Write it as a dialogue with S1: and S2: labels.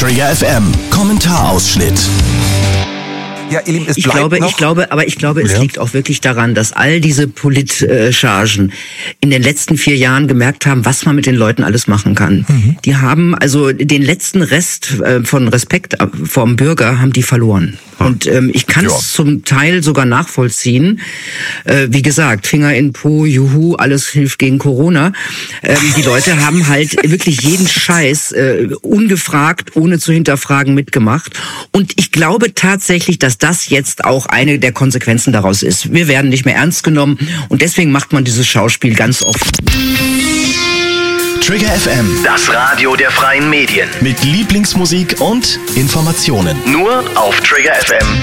S1: Trigger FM Kommentarausschnitt.
S2: Ja, ihr Lieben,
S3: Ich glaube, es liegt auch wirklich daran, dass all diese Politchargen in den letzten 4 Jahren gemerkt haben, was man mit den Leuten alles machen kann. Mhm. Die haben also den letzten Rest von Respekt vom Bürger haben die verloren. Und ich kann es zum Teil sogar nachvollziehen. Wie gesagt, Finger in Po, juhu, alles hilft gegen Corona. Die Leute haben halt wirklich jeden Scheiß ungefragt, ohne zu hinterfragen, mitgemacht. Und ich glaube tatsächlich, dass das jetzt auch eine der Konsequenzen daraus ist. Wir werden nicht mehr ernst genommen und deswegen macht man dieses Schauspiel ganz oft.
S1: Trigger FM,
S4: Das Radio der freien Medien.
S1: mit Lieblingsmusik und Informationen.
S4: Nur auf Trigger FM.